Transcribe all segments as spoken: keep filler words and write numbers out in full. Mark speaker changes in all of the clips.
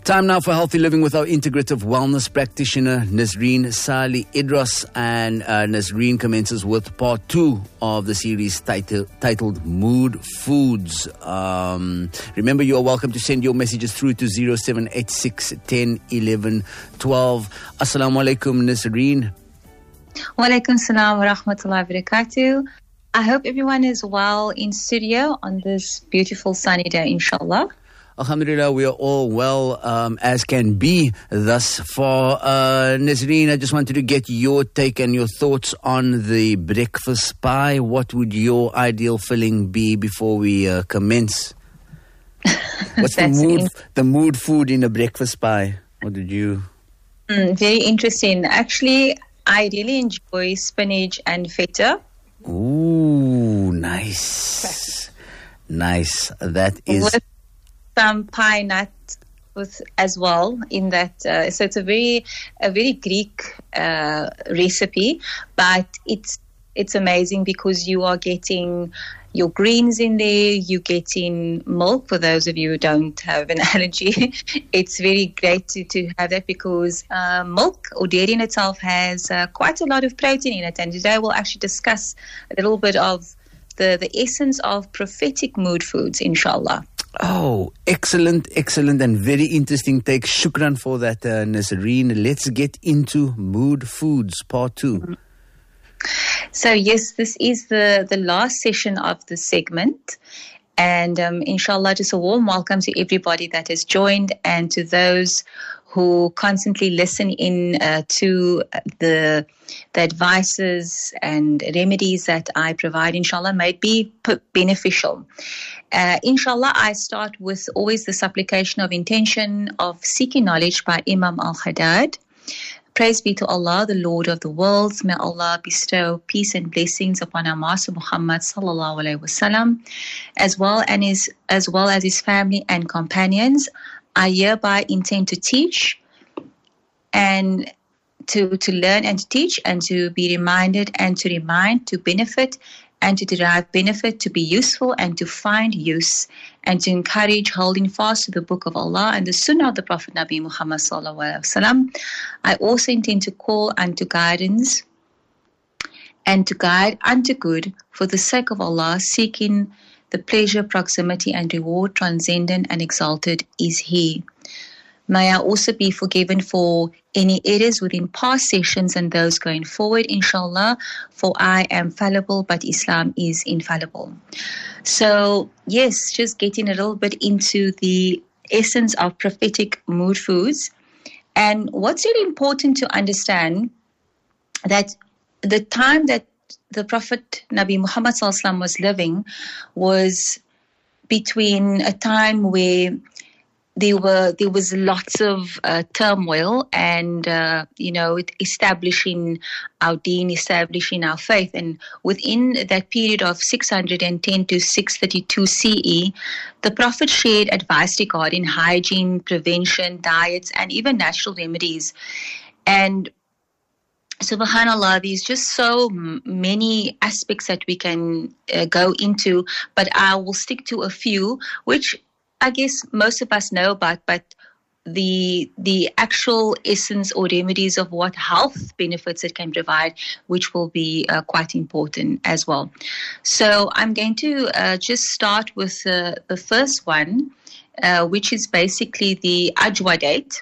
Speaker 1: Time now for Healthy Living with our integrative wellness practitioner, Nazreen Salih Idros. And uh, Nazreen commences with part two of the series title, titled Mood Foods. Um, remember, you are welcome to send your messages through to zero seven eight six, one zero, one one, one two. Assalamu alaikum, Nazreen.
Speaker 2: Wa alaikum salam wa rahmatullahi wa barakatuh. I hope everyone is well in studio on this beautiful sunny day, inshallah.
Speaker 1: Alhamdulillah, we are all well um, as can be thus far. Uh, Nazreen, I just wanted to get your take and your thoughts on the breakfast pie. What would your ideal filling be before we uh, commence? What's the mood, in- the mood food in a breakfast pie? What did you...
Speaker 2: Mm, very interesting. Actually, I really enjoy spinach and feta.
Speaker 1: Ooh, nice. Nice. That is...
Speaker 2: With some pine nut with as well in that. Uh, so it's a very, a very Greek uh, recipe, but it's it's amazing because you are getting your greens in there, you're getting milk. For those of you who don't have an allergy, it's very great to, to have that because uh, milk or dairy in itself has uh, quite a lot of protein in it. And today we'll actually discuss a little bit of the, the essence of prophetic mood foods, inshallah.
Speaker 1: Oh, excellent, excellent and very interesting take. Shukran for that, uh, Nazreen. Let's get into mood foods, part two. Mm-hmm.
Speaker 2: So yes, this is the, the last session of the segment. And um, inshallah, just a warm welcome to everybody that has joined and to those who constantly listen in uh, to the the advices and remedies that I provide, inshallah, might be p- beneficial. Uh, inshallah, I start with always the supplication of intention of seeking knowledge by Imam Al-Haddad. Praise be to Allah, the Lord of the worlds. May Allah bestow peace and blessings upon our Master Muhammad sallallahu alaihi wasallam, as well and his as well as his family and companions. I hereby intend to teach and to to learn and to teach and to be reminded and to remind, to benefit and to derive benefit, to be useful and to find use, and to encourage holding fast to the Book of Allah and the Sunnah of the Prophet Nabi Muhammad sallallahu alaihi wasallam. I also intend to call unto guidance and to guide unto good for the sake of Allah, seeking the pleasure, proximity and reward transcendent and exalted is He. May I also be forgiven for any errors within past sessions and those going forward, inshallah, for I am fallible, but Islam is infallible. So, yes, just getting a little bit into the essence of prophetic mood foods. And what's really important to understand that the time that the Prophet Nabi Muhammad sallallahu alaihi wasallam was living was between a time where There were there was lots of uh, turmoil and uh, you know establishing our deen, establishing our faith, and within that period of six hundred ten to six thirty-two C E, the Prophet shared advice regarding hygiene, prevention, diets, and even natural remedies. And subhanallah, there's just so many aspects that we can uh, go into, but I will stick to a few, which I guess most of us know about, but the the actual essence or remedies of what health benefits it can provide, which will be uh, quite important as well. So I'm going to uh, just start with uh, the first one, uh, which is basically the ajwa date.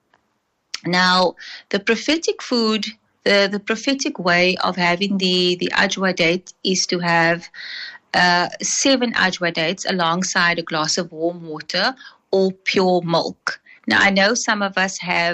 Speaker 2: Now, the prophetic food, the, the prophetic way of having the, the ajwa date is to have Uh, seven ajwa dates alongside a glass of warm water or pure milk. Now, I know some of us have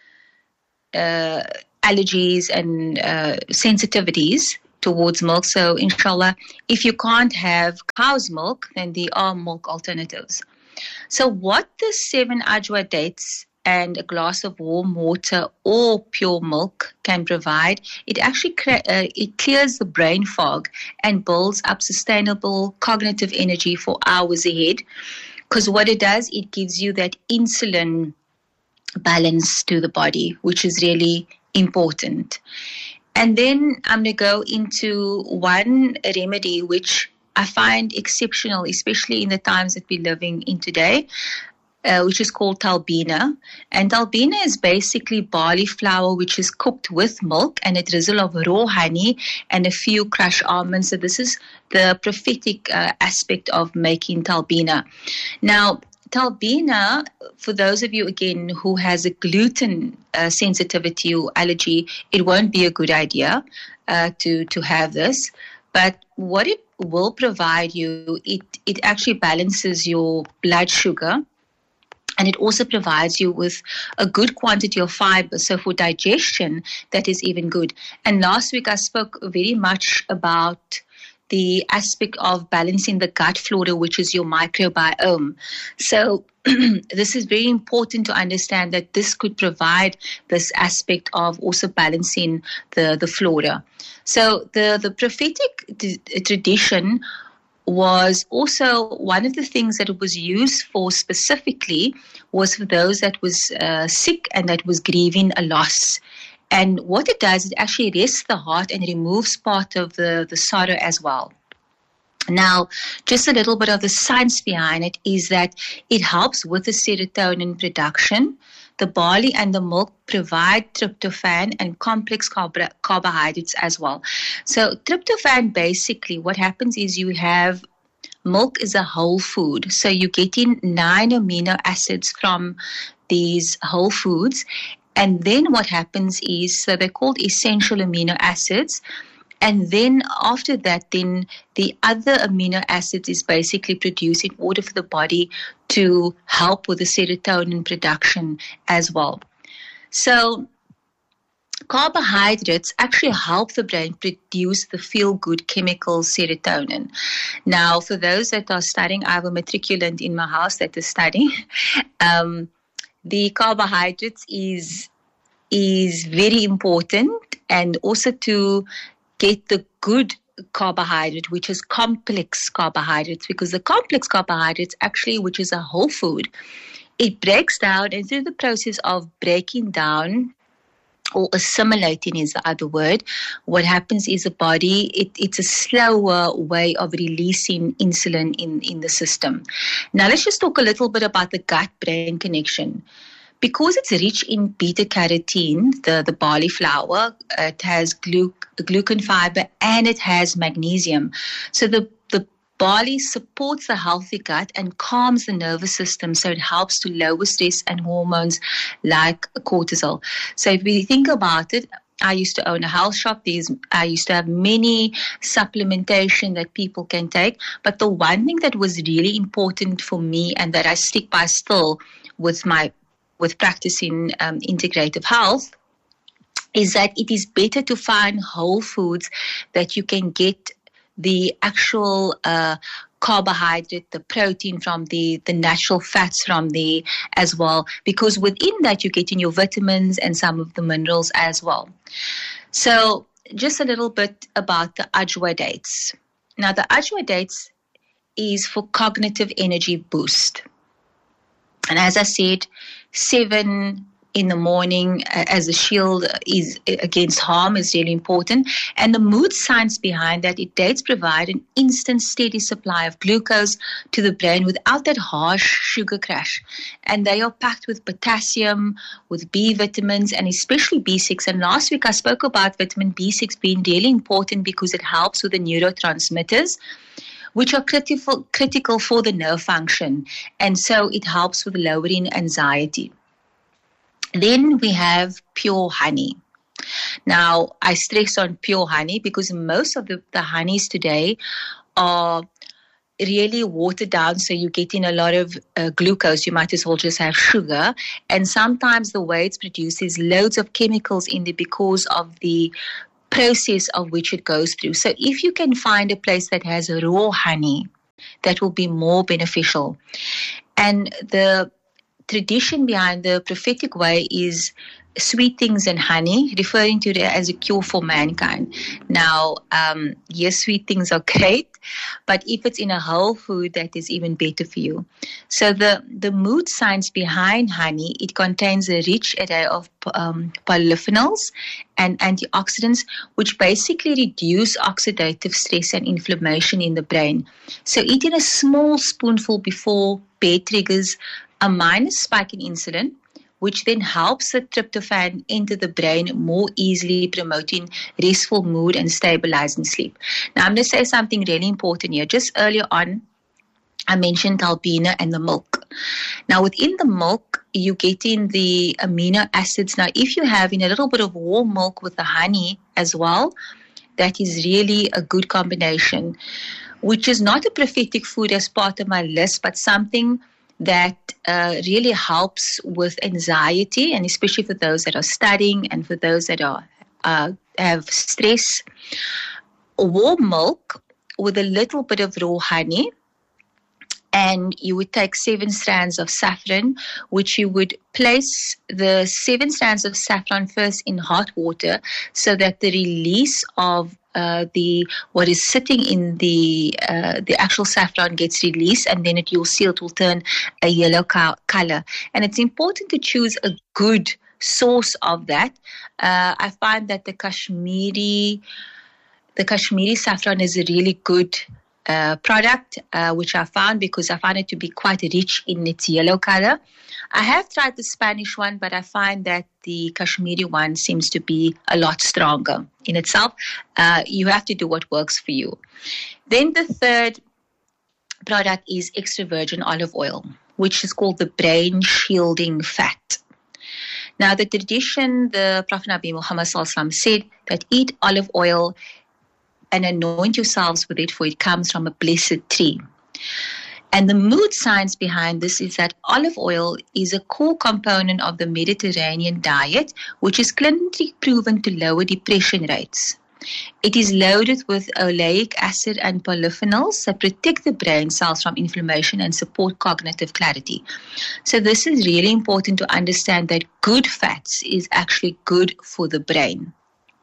Speaker 2: uh, allergies and uh, sensitivities towards milk. So, inshallah, if you can't have cow's milk, then there are milk alternatives. So, what the seven ajwa dates and a glass of warm water or pure milk can provide, it actually cre- uh, it clears the brain fog and builds up sustainable cognitive energy for hours ahead. Because what it does, it gives you that insulin balance to the body, which is really important. And then I'm going to go into one remedy which I find exceptional, especially in the times that we're living in today. Uh, which is called talbina. And talbina is basically barley flour which is cooked with milk and a drizzle of raw honey and a few crushed almonds. So this is the prophetic uh, aspect of making talbina. Now, talbina, for those of you, again, who has a gluten uh, sensitivity or allergy, it won't be a good idea uh, to, to have this. But what it will provide you, it, it actually balances your blood sugar. And it also provides you with a good quantity of fiber. So for digestion, that is even good. And last week I spoke very much about the aspect of balancing the gut flora, which is your microbiome. So this is very important to understand that this could provide this aspect of also balancing the, the flora. So the, the prophetic d- tradition was also one of the things that it was used for specifically was for those that was uh, sick and that was grieving a loss. And what it does, it actually rests the heart and removes part of the, the sorrow as well. Now, just a little bit of the science behind it is that it helps with the serotonin production. The barley and the milk provide tryptophan and complex carb- carbohydrates as well. So tryptophan, basically, what happens is you have milk is a whole food. So you're getting nine amino acids from these whole foods. And then what happens is, so they're called essential amino acids. And then after that, then the other amino acids is basically produced in order for the body to help with the serotonin production as well. So carbohydrates actually help the brain produce the feel-good chemical serotonin. Now, for those that are studying, I have a matriculant in my house that is studying. Um, the carbohydrates is is very important, and also to get the good carbohydrate, which is complex carbohydrates, because the complex carbohydrates actually, which is a whole food, it breaks down, and through the process of breaking down or assimilating is the other word, what happens is the body, it, it's a slower way of releasing insulin in, in the system. Now let's just talk a little bit about the gut-brain connection. Because it's rich in beta-carotene, the, the barley flour, it has glu- glucan fiber and it has magnesium. So the, the barley supports the healthy gut and calms the nervous system, so it helps to lower stress and hormones like cortisol. So if we think about it, I used to own a health shop. These, I used to have many supplementation that people can take. But the one thing that was really important for me and that I stick by still with my with practicing um, integrative health is that it is better to find whole foods that you can get the actual uh, carbohydrate, the protein from the, the natural fats from the as well, because within that you're getting your vitamins and some of the minerals as well. So just a little bit about the ajwa dates. Now the ajwa dates is for cognitive energy boost. And as I said, seven in the morning uh, as a shield is against harm is really important. And the mood science behind that, it dates provide an instant steady supply of glucose to the brain without that harsh sugar crash. And they are packed with potassium, with B vitamins, and especially B six. And last week I spoke about vitamin B six being really important because it helps with the neurotransmitters, which are critical critical for the nerve function. And so it helps with lowering anxiety. Then we have pure honey. Now, I stress on pure honey because most of the, the honeys today are really watered down, so you're getting a lot of uh, glucose. You might as well just have sugar. And sometimes the way it's produced is loads of chemicals in there because of the process of which it goes through. So if you can find a place that has raw honey, that will be more beneficial. And the tradition behind the prophetic way is sweet things and honey, referring to it as a cure for mankind. Now, um, yes, sweet things are great, but if it's in a whole food, that is even better for you. So the, the mood science behind honey, it contains a rich array of um, polyphenols and antioxidants, which basically reduce oxidative stress and inflammation in the brain. So eating a small spoonful before bed triggers a minor spike in insulin, which then helps the tryptophan enter the brain more easily, promoting restful mood and stabilizing sleep. Now, I'm going to say something really important here. Just earlier on, I mentioned albina and the milk. Now, within the milk, you get in the amino acids. Now, if you have in a little bit of warm milk with the honey as well, that is really a good combination, which is not a prophetic food as part of my list, but something that uh, really helps with anxiety, and especially for those that are studying and for those that are uh, have stress. Warm milk with a little bit of raw honey, and you would take seven strands of saffron, which you would place the seven strands of saffron first in hot water so that the release of uh, the what is sitting in the uh, the actual saffron gets released, and then it, you'll see it will turn a yellow co- color. And it's important to choose a good source of that. Uh, I find that the Kashmiri, the Kashmiri saffron is a really good Uh, product, uh, which I found because I found it to be quite rich in its yellow color. I have tried the Spanish one, but I find that the Kashmiri one seems to be a lot stronger in itself. Uh, you have to do what works for you. Then the third product is extra virgin olive oil, which is called the brain shielding fat. Now, the tradition, the Prophet Nabi Muhammad Sallallahu Alaihi Wasallam said that eat olive oil and anoint yourselves with it, for it comes from a blessed tree. And the mood science behind this is that olive oil is a core component of the Mediterranean diet, which is clinically proven to lower depression rates. It is loaded with oleic acid and polyphenols that protect the brain cells from inflammation and support cognitive clarity. So this is really important to understand that good fats is actually good for the brain.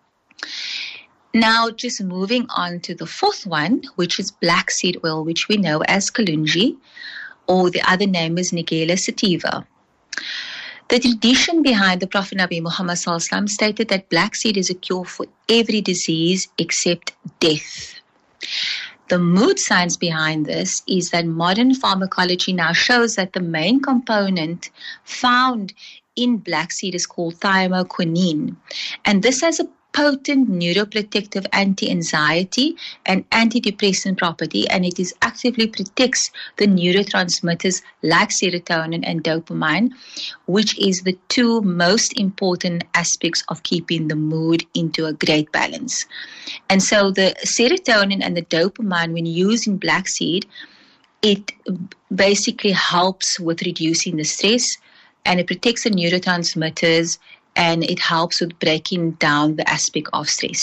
Speaker 2: Now, just moving on to the fourth one, which is black seed oil, which we know as kalunji, or the other name is Nigella sativa. The tradition behind the Prophet Nabi Muhammad Sallallahu Alaihi Wasallam stated that black seed is a cure for every disease except death. The mood science behind this is that modern pharmacology now shows that the main component found in black seed is called thiomoquinine, and this has a potent neuroprotective anti-anxiety and antidepressant property, and it is actively protects the neurotransmitters like serotonin and dopamine, which is the two most important aspects of keeping the mood into a great balance. And so the serotonin and the dopamine, when used in black seed, it basically helps with reducing the stress, and it protects the neurotransmitters, and it helps with breaking down the aspect of stress.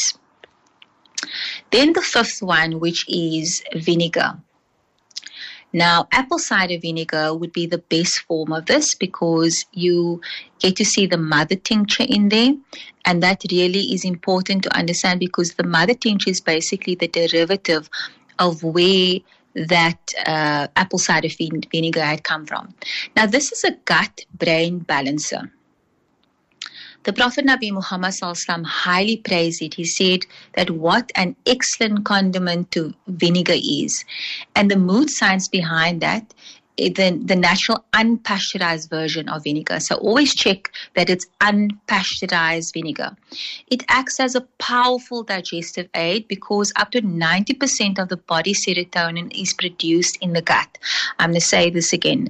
Speaker 2: Then the fifth one, which is vinegar. Now, apple cider vinegar would be the best form of this because you get to see the mother tincture in there, and that really is important to understand because the mother tincture is basically the derivative of where that uh, apple cider vinegar had come from. Now, this is a gut-brain balancer. The Prophet Nabi Muhammad Sallallahu Alaihi Wasallam highly praised it. He said that what an excellent condiment to vinegar is. And the mood science behind that, the, the natural unpasteurized version of vinegar. So always check that it's unpasteurized vinegar. It acts as a powerful digestive aid because up to ninety percent of the body's serotonin is produced in the gut. I'm going to say this again.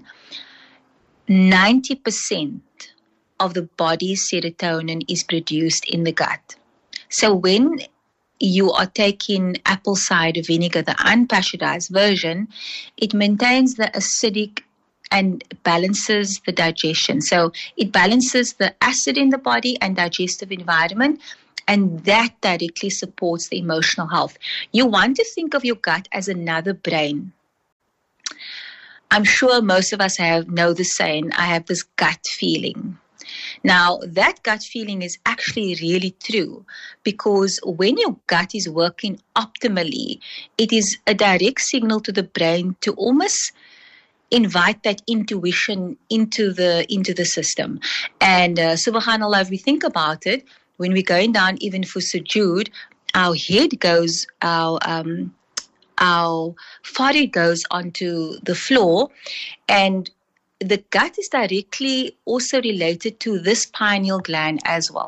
Speaker 2: ninety percent of the body's serotonin is produced in the gut. So when you are taking apple cider vinegar, the unpasteurized version, it maintains the acidic and balances the digestion. So it balances the acid in the body and digestive environment, and that directly supports the emotional health. You want to think of your gut as another brain. I'm sure most of us have know the saying, I have this gut feeling. Now, that gut feeling is actually really true because when your gut is working optimally, it is a direct signal to the brain to almost invite that intuition into the into the system. And uh, subhanAllah, if we think about it, when we're going down even for sujood, our head goes, our um, our forehead goes onto the floor, and the gut is directly also related to this pineal gland as well.